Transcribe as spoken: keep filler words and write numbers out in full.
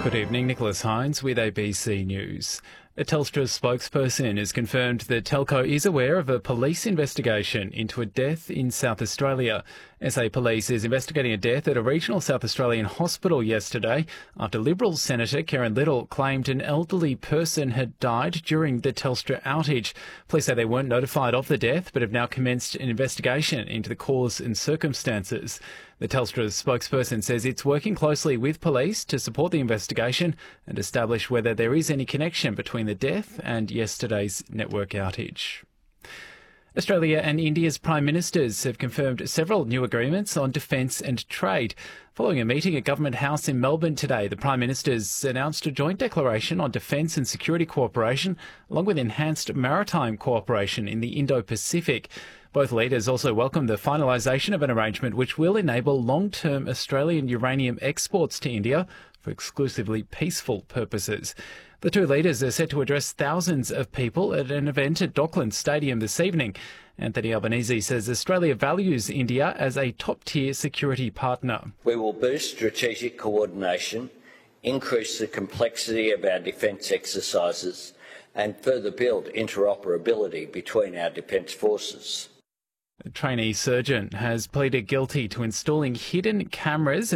Good evening, Nicholas Hines with A B C News. A Telstra spokesperson has confirmed that Telco is aware of a police investigation into a death in South Australia. S A Police is investigating a death at a regional South Australian hospital yesterday after Liberal Senator Karen Little claimed an elderly person had died during the Telstra outage. Police say they weren't notified of the death but have now commenced an investigation into the cause and circumstances. The Telstra spokesperson says it's working closely with police to support the investigation and establish whether there is any connection between the death and yesterday's network outage. Australia and India's Prime Ministers have confirmed several new agreements on defence and trade. Following a meeting at Government House in Melbourne today, the Prime Ministers announced a joint declaration on defence and security cooperation, along with enhanced maritime cooperation in the Indo-Pacific. Both leaders also welcomed the finalisation of an arrangement which will enable long-term Australian uranium exports to India for exclusively peaceful purposes. The two leaders are set to address thousands of people at an event at Docklands Stadium this evening. Anthony Albanese says Australia values India as a top-tier security partner. We will boost strategic coordination, increase the complexity of our defence exercises and further build interoperability between our defence forces. A trainee surgeon has pleaded guilty to installing hidden cameras